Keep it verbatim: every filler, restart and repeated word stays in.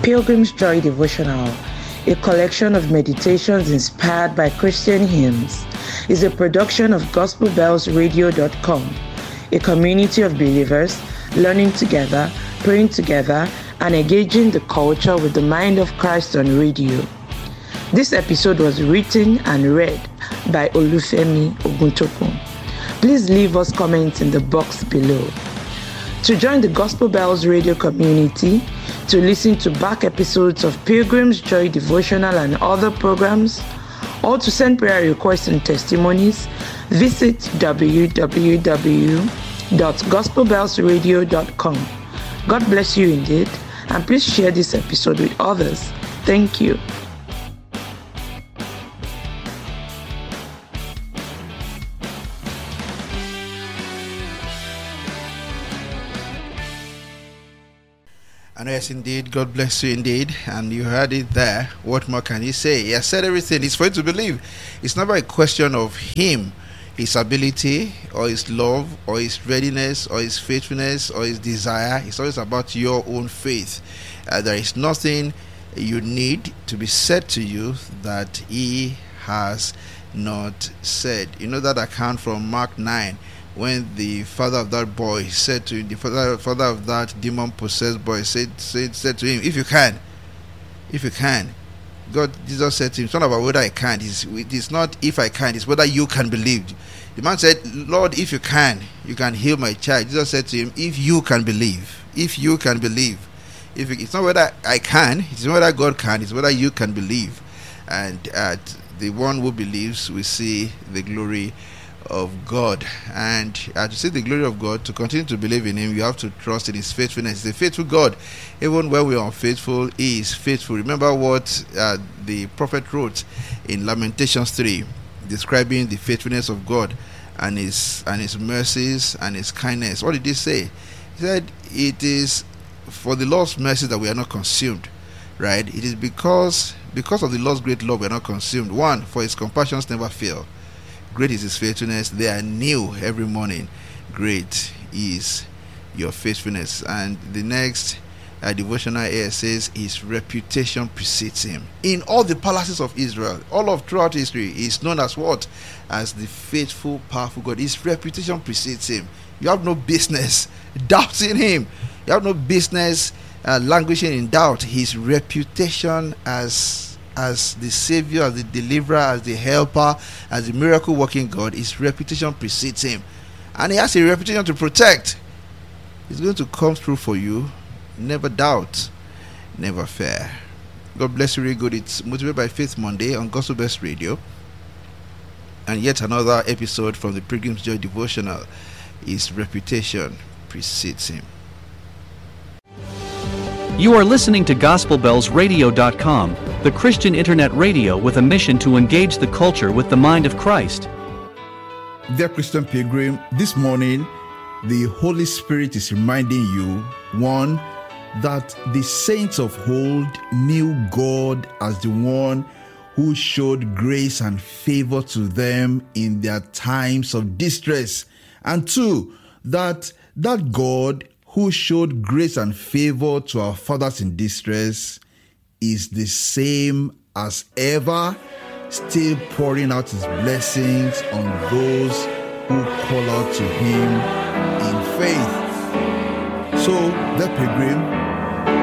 Pilgrim's Joy Devotional, a collection of meditations inspired by Christian hymns, is a production of gospel bells radio dot com, a community of believers learning together, praying together, and engaging the culture with the mind of Christ on radio. This episode was written and read by Olufemi Oguntokun. Please leave us comments in the box below. To join the Gospel Bells radio community, to listen to back episodes of Pilgrim's Joy Devotional and other programs, or to send prayer requests and testimonies, visit w w w dot gospel bells radio dot com. God bless you indeed, and please share this episode with others. Thank you. And yes, indeed, God bless you indeed. And you heard it there. What more can you say? He has said everything. It's for you to believe. It's never a question of him, his ability, or his love, or his readiness, or his faithfulness, or his desire. It's always about your own faith. Uh, there is nothing you need to be said to you that he has not said. You know that account from Mark nine, when the father of that boy said to him, the father, father of that demon-possessed boy said, said, said to him, if you can, if you can. God, Jesus said to him, it's not about whether I can, it's, it's not if I can, it's whether you can believe. The man said, Lord, if you can, you can heal my child. Jesus said to him, if you can believe, if you can believe. If it, it's not whether I can, it's not whether God can, it's whether you can believe. And uh, the one who believes will see the glory of God. And uh, to see the glory of God, to continue to believe in him, you have to trust in his faithfulness. He's a faithful God. Even when we are unfaithful, he is faithful. Remember what uh, the prophet wrote in Lamentations three, describing the faithfulness of God and his and his mercies and his kindness. What did he say? He said, it is for the Lord's mercy that we are not consumed. Right? It is because because of the Lord's great love we are not consumed. One, for his compassions never fail. Great is his faithfulness. They are new every morning. Great is your faithfulness. And the next uh, devotional here says, his reputation precedes him. In all the palaces of Israel, all of throughout history, he is known as what? As the faithful, powerful God. His reputation precedes him. You have no business doubting him. You have no business uh, languishing in doubt. His reputation as as the savior, as the deliverer, as the helper, as the miracle working God, his reputation precedes him, and he has a reputation to protect. He's going to come through for you. Never doubt, never fear. God bless you really good. It's Motivated by Faith Monday on Gospel Best Radio, and yet another episode from the Pilgrim's Joy Devotional. His reputation precedes him. You are listening to gospel bells radio dot com, the Christian internet radio with a mission to engage the culture with the mind of Christ. Dear Christian Pilgrim, this morning the Holy Spirit is reminding you, one, that the saints of old knew God as the one who showed grace and favor to them in their times of distress, and two, that that God who showed grace and favor to our fathers in distress is the same as ever, still pouring out his blessings on those who call out to him in faith. So, the pilgrim,